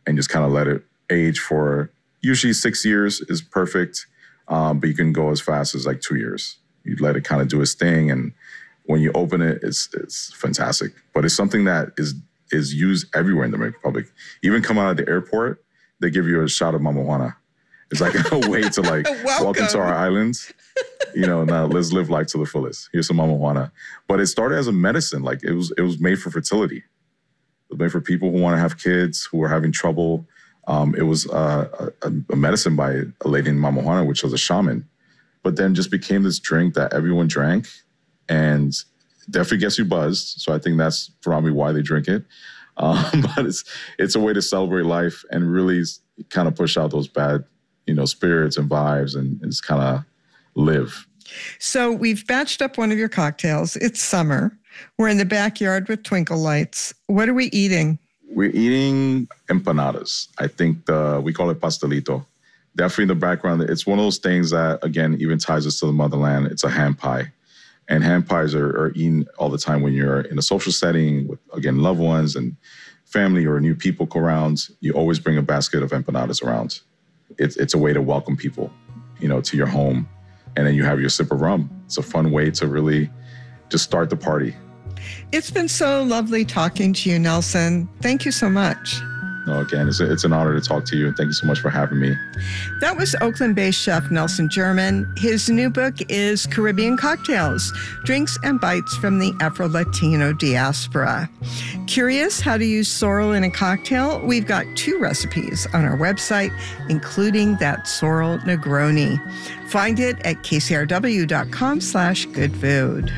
and just kind of let it age for usually 6 years is perfect. But you can go as fast as like 2 years. You let it kind of do its thing. And when you open it, it's fantastic. But it's something that is used everywhere in the Dominican Republic. Even come out of the airport, they give you a shot of Mama Juana. It's like a way to like, welcome to our islands. Now let's live life to the fullest. Here's some Mama Juana. But it started as a medicine. Like it was made for fertility. It was made for people who want to have kids, who are having trouble. It was a medicine by a lady named Mama Juana, which was a shaman. But then just became this drink that everyone drank and definitely gets you buzzed. So I think that's probably why they drink it. But it's a way to celebrate life and really kind of push out those bad, spirits and vibes and just kind of live. So we've batched up one of your cocktails. It's summer. We're in the backyard with twinkle lights. What are we eating? We're eating empanadas. I think we call it pastelito. Definitely in the background, it's one of those things that, again, even ties us to the motherland. It's a hand pie. And hand pies are eaten all the time when you're in a social setting with, again, loved ones and family or new people around. You always bring a basket of empanadas around. It's a way to welcome people, to your home. And then you have your sip of rum. It's a fun way to really just start the party. It's been so lovely talking to you, Nelson. Thank you so much. No, again, it's an honor to talk to you, and thank you so much for having me. That was Oakland-based chef Nelson German. His new book is Caribbean Cocktails, Drinks and Bites from the Afro-Latino Diaspora. Curious how to use sorrel in a cocktail? We've got 2 recipes on our website, including that sorrel Negroni. Find it at kcrw.com/goodfood.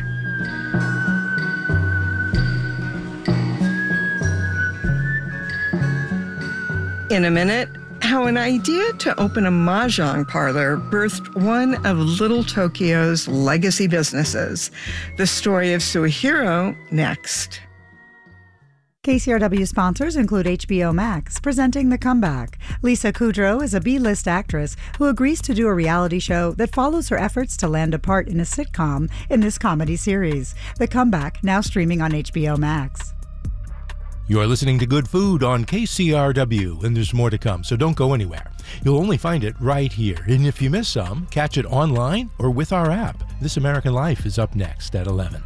In a minute, how an idea to open a mahjong parlor birthed one of Little Tokyo's legacy businesses. The story of Suihiro next. KCRW sponsors include HBO Max, presenting The Comeback. Lisa Kudrow is a B-list actress who agrees to do a reality show that follows her efforts to land a part in a sitcom in this comedy series. The Comeback, now streaming on HBO Max. You're listening to Good Food on KCRW, and there's more to come, so don't go anywhere. You'll only find it right here, and if you miss some, catch it online or with our app. This American Life is up next at 11.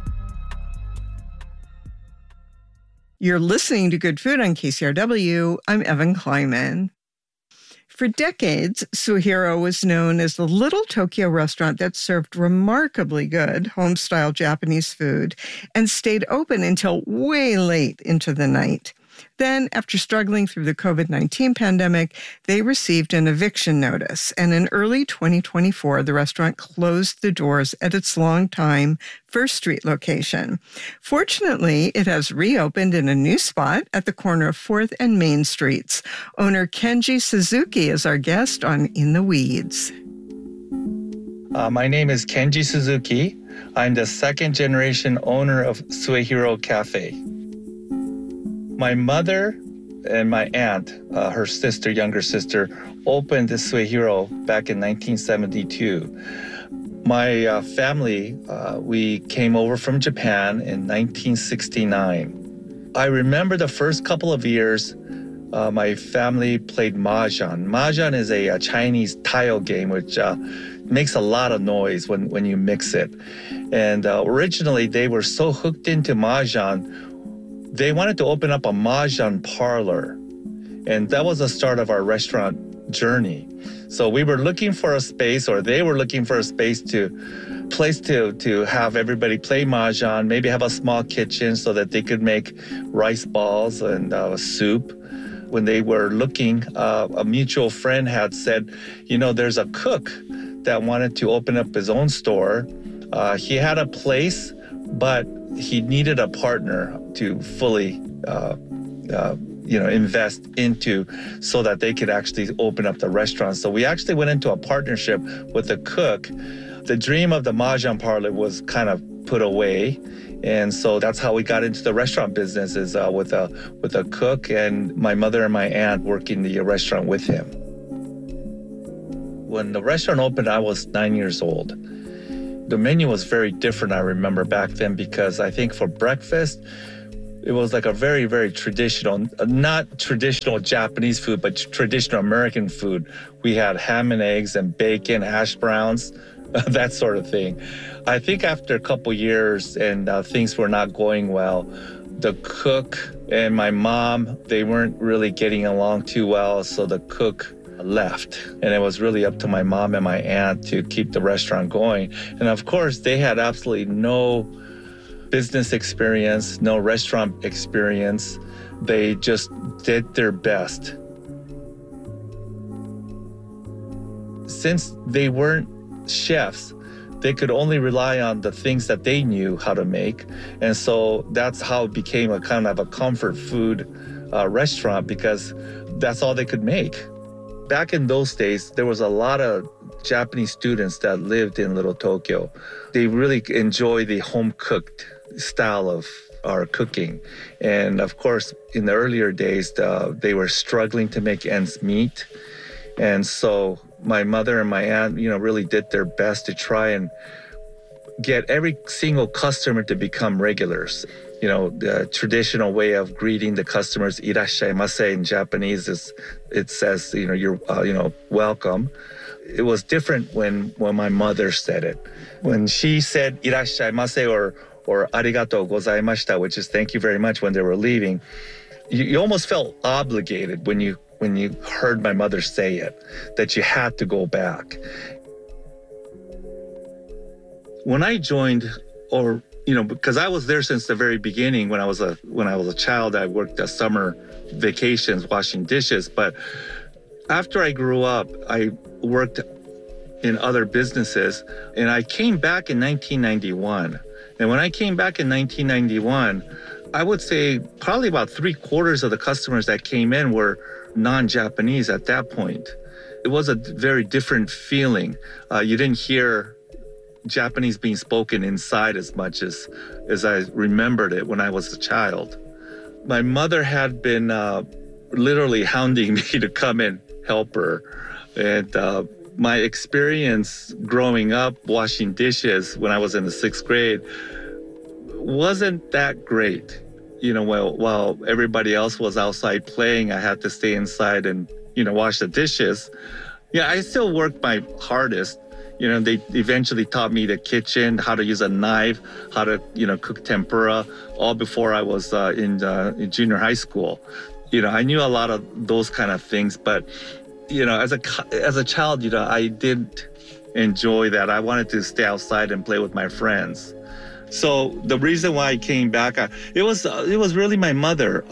You're listening to Good Food on KCRW. I'm Evan Kleiman. For decades, Suihiro was known as the Little Tokyo restaurant that served remarkably good home-style Japanese food and stayed open until way late into the night. Then, after struggling through the COVID-19 pandemic, they received an eviction notice, and in early 2024, the restaurant closed the doors at its longtime First Street location. Fortunately, it has reopened in a new spot at the corner of 4th and Main Streets. Owner Kenji Suzuki is our guest on In the Weeds. My name is Kenji Suzuki. I'm the second generation owner of Suihiro Cafe. My mother and my aunt, her sister, younger sister, opened the Suihiro back in 1972. My family, we came over from Japan in 1969. I remember the first couple of years, my family played Mahjong. Mahjong is a Chinese tile game, which makes a lot of noise when you mix it. And originally, they were so hooked into Mahjong, they wanted to open up a Mahjong parlor. And that was the start of our restaurant journey. So we were looking for a space, or they were looking for a place to have everybody play Mahjong, maybe have a small kitchen so that they could make rice balls and soup. When they were looking, a mutual friend had said, there's a cook that wanted to open up his own store. He had a place, but he needed a partner to fully, invest into so that they could actually open up the restaurant. So we actually went into a partnership with a cook. The dream of the Mahjong parlor was kind of put away. And so that's how we got into the restaurant business, is with a cook and my mother and my aunt working the restaurant with him. When the restaurant opened, I was 9 years old. The menu was very different, I remember, back then, because I think for breakfast, It was like a very, very traditional, not traditional Japanese food, but traditional American food. We had ham and eggs and bacon, hash browns, that sort of thing. I think after a couple years and things were not going well, the cook and my mom, they weren't really getting along too well, so the cook left. And it was really up to my mom and my aunt to keep the restaurant going. And of course, they had absolutely no business experience, no restaurant experience. They just did their best. Since they weren't chefs, they could only rely on the things that they knew how to make. And so that's how it became a kind of a comfort food restaurant, because that's all they could make. Back in those days, there was a lot of Japanese students that lived in Little Tokyo. They really enjoy the home-cooked style of our cooking. And of course, in the earlier days, they were struggling to make ends meet. And so my mother and my aunt, really did their best to try and get every single customer to become regulars. The traditional way of greeting the customers, irashaimase in Japanese, it says, you're, welcome. It was different when my mother said it. When she said irashaimase or arigatou gozaimashita, which is thank you very much, when they were leaving, you almost felt obligated when you heard my mother say it, that you had to go back. When I joined, because I was there since the very beginning. When I was a child, I worked at summer vacations washing dishes. But after I grew up, I worked in other businesses, and I came back in 1991. And when I came back in 1991, I would say probably about 3/4 of the customers that came in were non-Japanese at that point. It was a very different feeling. You didn't hear Japanese being spoken inside as much as I remembered it when I was a child. My mother had been literally hounding me to come and help her. And my experience growing up washing dishes when I was in the 6th grade wasn't that great. While everybody else was outside playing, I had to stay inside and, wash the dishes. Yeah, I still worked my hardest. They eventually taught me the kitchen, how to use a knife, how to, cook tempura, all before I was in junior high school. I knew a lot of those kind of things, but, as a child, I didn't enjoy that. I wanted to stay outside and play with my friends. So the reason why I came back, it was really my mother.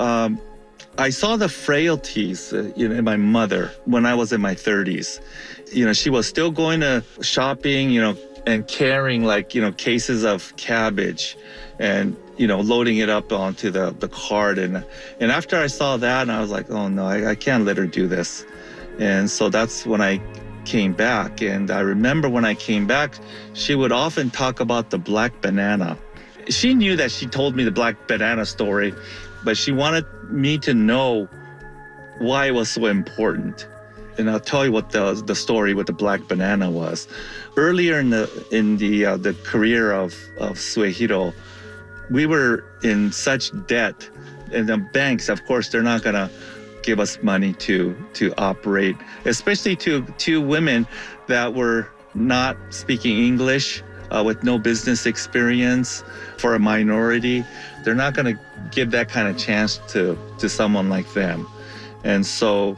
I saw the frailties in my mother when I was in my 30s. She was still going to shopping, and carrying cases of cabbage and, loading it up onto the cart. And after I saw that, and I was like, oh no, I can't let her do this. And so that's when I came back. And I remember when I came back, she would often talk about the black banana. She knew that she told me the black banana story, but she wanted me to know why it was so important. And I'll tell you what the story with the black banana was. Earlier in the career of Suehiro, we were in such debt, and the banks, of course, they're not gonna give us money to operate, especially to two women that were not speaking English, with no business experience, for a minority. They're not going to give that kind of chance to someone like them. And so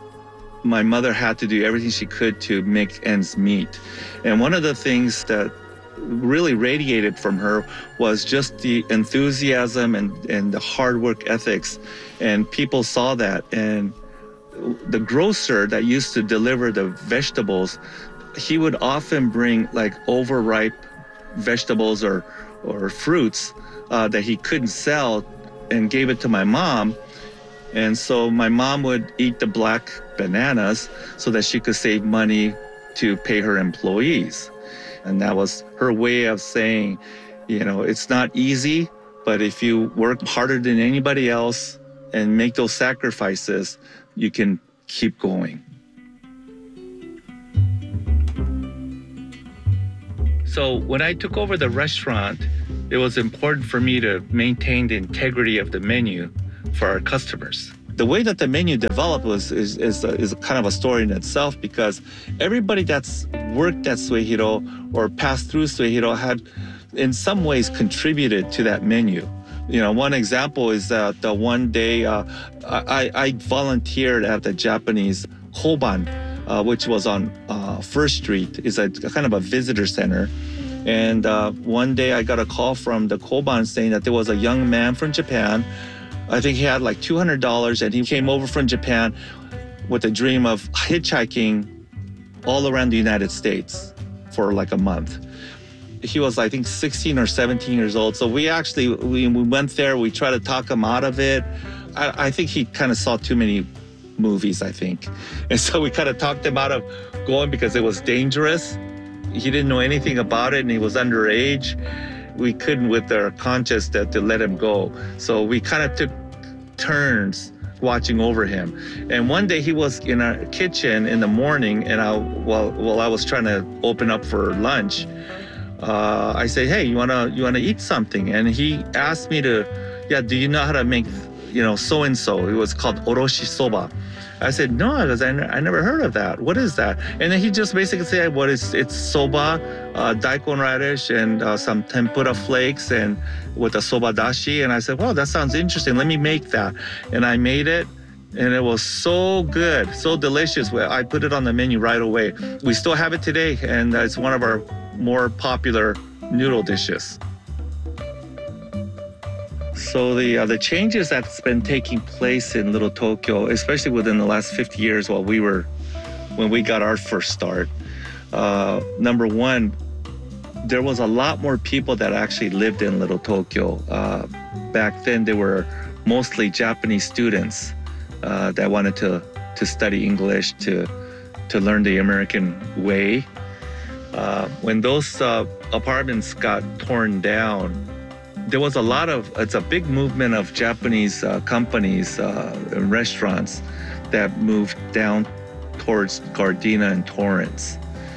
my mother had to do everything she could to make ends meet. And one of the things that really radiated from her was just the enthusiasm and the hard work ethics. And people saw that. And the grocer that used to deliver the vegetables, he would often bring overripe vegetables or fruits that he couldn't sell, and gave it to my mom. And so my mom would eat the black bananas so that she could save money to pay her employees. And that was her way of saying, it's not easy, but if you work harder than anybody else and make those sacrifices, you can keep going. So when I took over the restaurant, it was important for me to maintain the integrity of the menu for our customers. The way that the menu developed is kind of a story in itself, because everybody that's worked at Suehiro or passed through Suehiro had in some ways contributed to that menu. You know, one example is that the one day I volunteered at the Japanese Koban, which was on First Street. It's a kind of a visitor center. And one day I got a call from the Koban saying that there was a young man from Japan. I think he had like $200, and he came over from Japan with a dream of hitchhiking all around the United States for like a month. He was, I think, 16 or 17 years old. So we went there, we tried to talk him out of it. I think he kind of saw too many movies, I think. And so we kind of talked him out of going because it was dangerous. He didn't know anything about it, and he was underage. We couldn't, with our conscience, to let him go. So we kind of took turns watching over him. And one day he was in our kitchen in the morning, and while I was trying to open up for lunch, I said, "Hey, you wanna eat something?" And he asked me do you know how to make, so and so? It was called oroshi soba. I said, no, because I never heard of that. What is that? And then he just basically said, it's soba, daikon radish, and some tempura flakes, and with a soba dashi. And I said, well, that sounds interesting. Let me make that. And I made it, and it was so good, so delicious. I put it on the menu right away. We still have it today, and it's one of our more popular noodle dishes. So the changes that's been taking place in Little Tokyo, especially within the last 50 years when we got our first start, number one, there was a lot more people that actually lived in Little Tokyo. Back then, they were mostly Japanese students that wanted to study English, to learn the American way. When those apartments got torn down, there was it's a big movement of Japanese companies and restaurants that moved down towards Gardena and Torrance.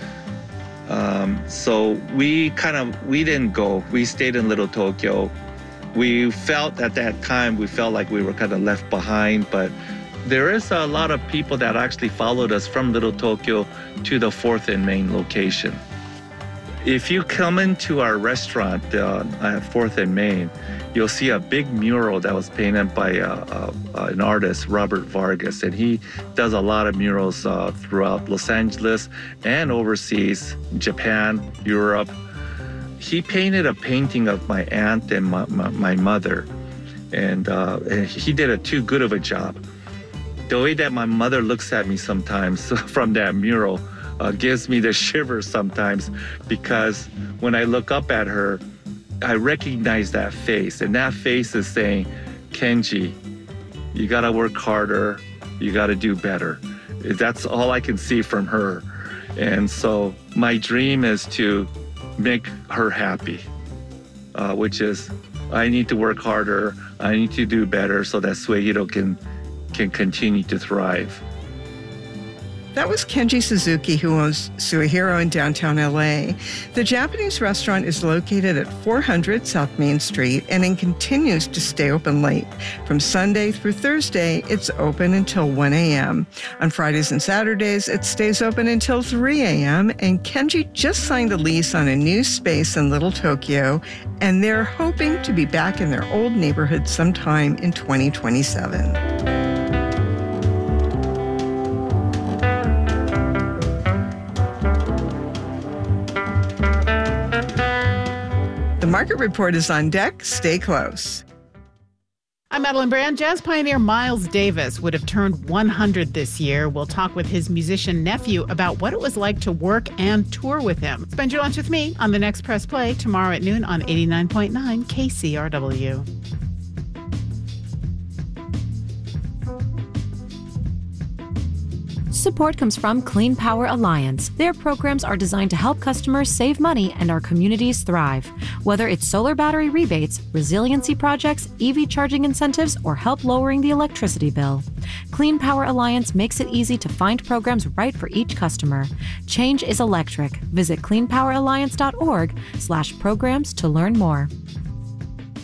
So we didn't go. We stayed in Little Tokyo. We felt at that time, like we were kind of left behind, but there is a lot of people that actually followed us from Little Tokyo to the 4th and Main location. If you come into our restaurant at 4th and Main, you'll see a big mural that was painted by an artist, Robert Vargas, and he does a lot of murals throughout Los Angeles and overseas, Japan, Europe. He painted a painting of my aunt and my mother, and he did too good of a job. The way that my mother looks at me sometimes from that mural gives me the shivers sometimes, because when I look up at her, I recognize that face, and that face is saying, Kenji, you gotta work harder, you gotta do better. That's all I can see from her. And so my dream is to make her happy, which is I need to work harder, I need to do better so that Suehiro can continue to thrive. That was Kenji Suzuki, who owns Suehiro in downtown LA. The Japanese restaurant is located at 400 South Main Street, and it continues to stay open late. From Sunday through Thursday, it's open until 1 a.m. On Fridays and Saturdays, it stays open until 3 a.m., and Kenji just signed a lease on a new space in Little Tokyo, and they're hoping to be back in their old neighborhood sometime in 2027. The Market Report is on deck. Stay close. I'm Madeline Brand. Jazz pioneer Miles Davis would have turned 100 this year. We'll talk with his musician nephew about what it was like to work and tour with him. Spend your lunch with me on the next Press Play tomorrow at noon on 89.9 KCRW. Support comes from Clean Power Alliance. Their programs are designed to help customers save money and our communities thrive. Whether it's solar battery rebates, resiliency projects, EV charging incentives, or help lowering the electricity bill. Clean Power Alliance makes it easy to find programs right for each customer. Change is electric. Visit cleanpoweralliance.org/programs to learn more.